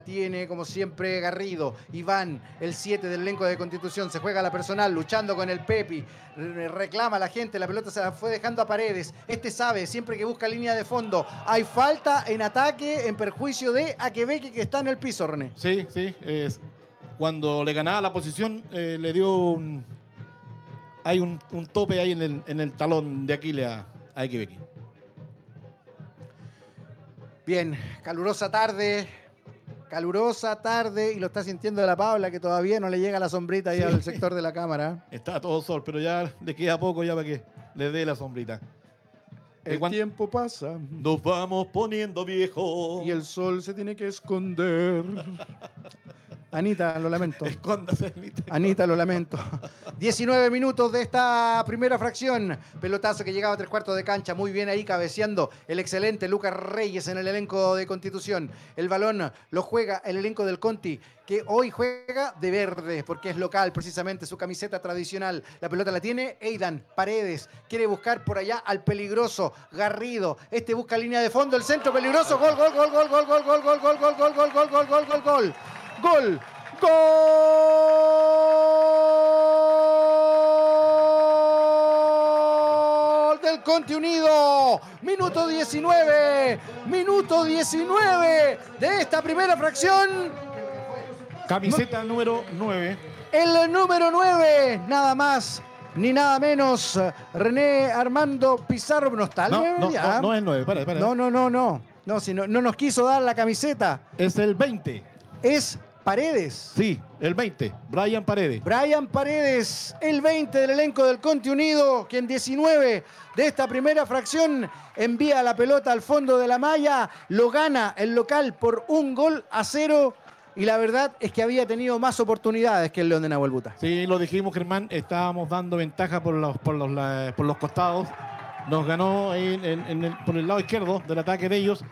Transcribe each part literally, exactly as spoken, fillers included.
tiene, como siempre, Garrido. Iván, el siete del elenco de Constitución, se juega la personal, luchando con el Pepi. Reclama a la gente, la pelota se la fue dejando a Paredes. Este sabe, siempre que busca línea de fondo. Hay falta en ataque en perjuicio de Akebeque, que está en el piso, René. Sí, sí. Es, cuando le ganaba la posición, eh, le dio un... Hay un, un tope ahí en el, en el talón de Aquiles a, a Akebeque. Bien, calurosa tarde. Calurosa tarde y lo está sintiendo la Paula, que todavía no le llega la sombrita ahí sí. al sector de la cámara. Está todo sol, pero ya le queda poco ya para que le dé la sombrita. El cuando tiempo pasa. Nos vamos poniendo viejos. Y el sol se tiene que esconder. Anita, lo lamento. Escóndase, Anita. Anita, lo lamento. diecinueve minutos de esta primera fracción. Pelotazo que llegaba a tres cuartos de cancha. Muy bien ahí cabeceando el excelente Lucas Reyes en el elenco de Constitución. El balón lo juega el elenco del Conti, que hoy juega de verde, porque es local, precisamente, su camiseta tradicional. La pelota la tiene Eidan Paredes. Quiere buscar por allá al peligroso Garrido. Este busca línea de fondo, el centro peligroso. Gol, gol, gol, gol, gol, gol, gol, gol, gol, gol, gol, gol, gol, gol, gol, gol, gol. Gol, gol del Conti Unido. Minuto diecinueve, minuto diecinueve de esta primera fracción. Camiseta número nueve. El número nueve, nada más ni nada menos, René Armando Pizarro. ¿No está el no, nueve? No, no, no es nueve, para, para. No, no, no, no. No, si no, no nos quiso dar la camiseta. Es el veinte. Es Paredes. Sí, el veinte. Brian Paredes. Brian Paredes, el veinte del elenco del Conti Unido, que en diecinueve de esta primera fracción envía la pelota al fondo de la malla, lo gana el local por un gol a cero. Y la verdad es que había tenido más oportunidades que el León de Nahuel Buta. Sí, lo dijimos, Germán, estábamos dando ventaja por los, por los, la, por los costados. Nos ganó en, en, en el, por el lado izquierdo del ataque de ellos.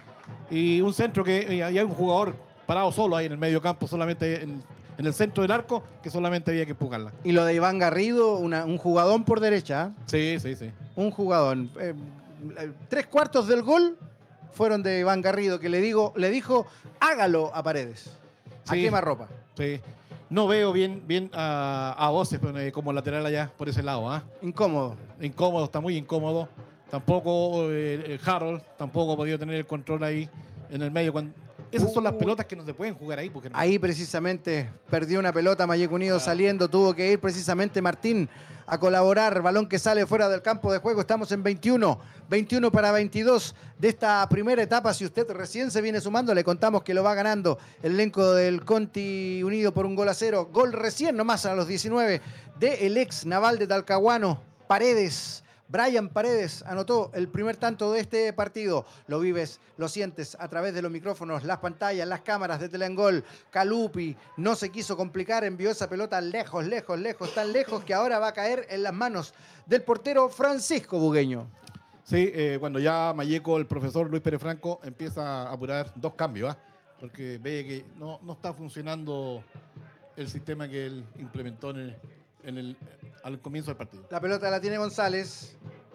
Y un centro que había un jugador parado solo ahí en el medio campo, solamente en, en el centro del arco, que solamente había que empujarla. Y lo de Iván Garrido, una, un jugadón por derecha. Sí, sí, sí. Un jugadón. Eh, tres cuartos del gol fueron de Iván Garrido, que le, digo, le dijo, hágalo a Paredes. A sí, quemarropa. Sí. No veo bien, bien a, a Voces como lateral allá por ese lado. ¿eh? Incómodo. Incómodo, está muy incómodo. Tampoco eh, Harold, tampoco ha podido tener el control ahí en el medio. Cuando, esas son las pelotas que no se pueden jugar ahí. Porque no. Ahí precisamente perdió una pelota Malleco Unido ah. saliendo. Tuvo que ir precisamente Martín a colaborar. Balón que sale fuera del campo de juego. Estamos en veintiuno. veintiuno para veintidós de esta primera etapa. Si usted recién se viene sumando, le contamos que lo va ganando el elenco del Conti Unido por un gol a cero. Gol recién nomás a los diecinueve del ex Naval de Talcahuano, Paredes. Brian Paredes anotó el primer tanto de este partido. Lo vives, lo sientes a través de los micrófonos, las pantallas, las cámaras de Telengol. Calupi no se quiso complicar, envió esa pelota lejos, lejos, lejos, tan lejos que ahora va a caer en las manos del portero Francisco Bugueño. Sí, eh, cuando ya Malleco, el profesor Luis Pérez Franco, empieza a apurar dos cambios, ¿eh? Porque ve que no, no está funcionando el sistema que él implementó en el, en el, al comienzo del partido. La pelota la tiene González.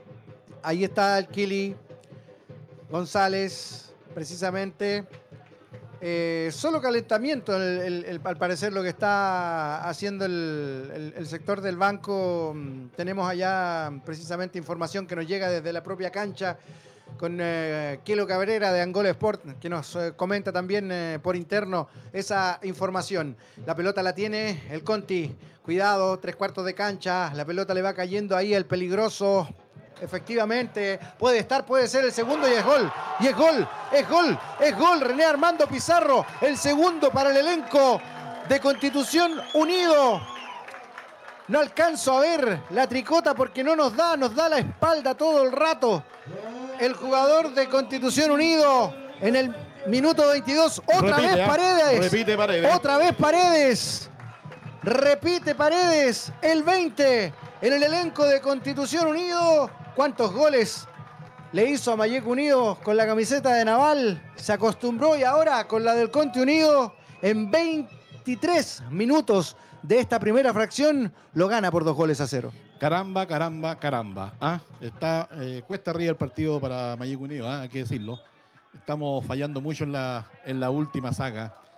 Ahí está el Kili. González, precisamente. Eh, solo calentamiento, el, el, el, al parecer, lo que está haciendo el, el, el sector del banco. Tenemos allá precisamente información que nos llega desde la propia cancha con eh, Kilo Cabrera de Angola Sport, que nos eh, comenta también eh, por interno esa información. La pelota la tiene el Conti. Cuidado, tres cuartos de cancha. La pelota le va cayendo ahí el peligroso. Efectivamente, puede estar, puede ser el segundo y es gol. Y es gol, es gol, es gol. René Armando Pizarro, el segundo para el elenco de Constitución Unido. No alcanzo a ver la tricota porque no nos da, nos da la espalda todo el rato. El jugador de Constitución Unido en el minuto veintidós. Otra repite, vez Paredes. Repite Paredes. Otra vez Paredes. Repite Paredes. El veinte en el elenco de Constitución Unido. ¿Cuántos goles le hizo a Malleco Unido con la camiseta de Naval? Se acostumbró y ahora con la del Conti Unido en veintitrés minutos de esta primera fracción lo gana por dos goles a cero. Caramba, caramba, caramba. ¿Ah? Está eh, cuesta arriba el partido para Malleco Unido, ¿ah? Hay que decirlo. Estamos fallando mucho en la, en la última saga.